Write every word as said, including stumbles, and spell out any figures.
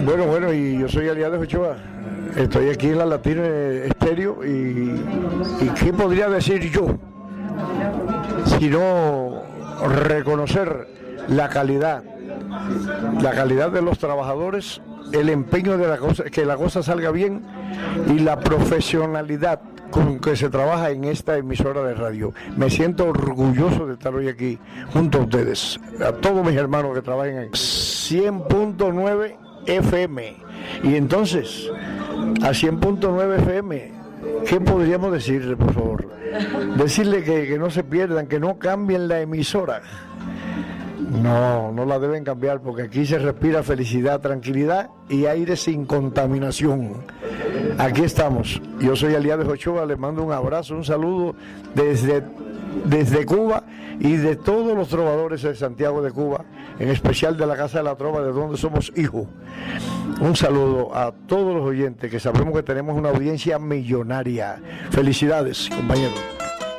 Bueno, bueno, y yo soy Aliades Ochoa. Estoy aquí en la Latina Estéreo y, y ¿qué podría decir yo? Sino reconocer la calidad, la calidad de los trabajadores, el empeño de la cosa, que la cosa salga bien y la profesionalidad con que se trabaja en esta emisora de radio. Me siento orgulloso de estar hoy aquí junto a ustedes, a todos mis hermanos que trabajan en cien punto nueve F M. Y entonces, a cien punto nueve F M, ¿qué podríamos decirle, por favor? Decirle que, que no se pierdan, que no cambien la emisora. No, no la deben cambiar porque aquí se respira felicidad, tranquilidad y aire sin contaminación. Aquí estamos. Yo soy Aliades Ochoa, les mando un abrazo, un saludo desde, desde Cuba y de todos los trovadores de Santiago de Cuba, en especial de la Casa de la Trova, de donde somos hijos. Un saludo a todos los oyentes, que sabemos que tenemos una audiencia millonaria. Felicidades, compañeros.